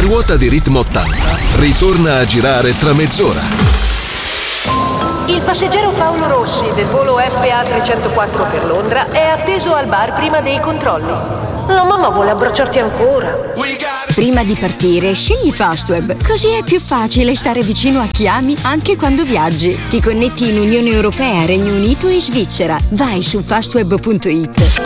ruota di ritmo 80 ritorna a girare tra mezz'ora. Il passeggero Paolo Rossi del volo FA 304 per Londra è atteso al bar prima dei controlli. La mamma vuole abbracciarti ancora. Prima di partire, scegli Fastweb, così è più facile stare vicino a chi ami anche quando viaggi. Ti connetti in Unione Europea, Regno Unito e Svizzera. Vai su fastweb.it.